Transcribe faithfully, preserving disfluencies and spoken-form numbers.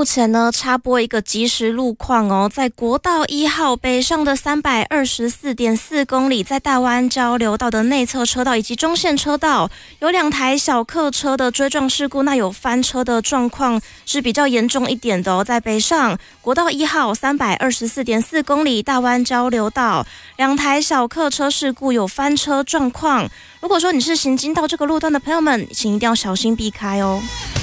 目前呢，插播一个即时路况哦，在国道一号北上的三百二十四点四公里，在大湾交流道的内侧车道以及中线车道，有两台小客车的追撞事故，那有翻车的状况是比较严重一点的哦。在北上国道一号三百二十四点四公里大湾交流道，两台小客车事故有翻车状况。如果说你是行经到这个路段的朋友们，请一定要小心避开哦。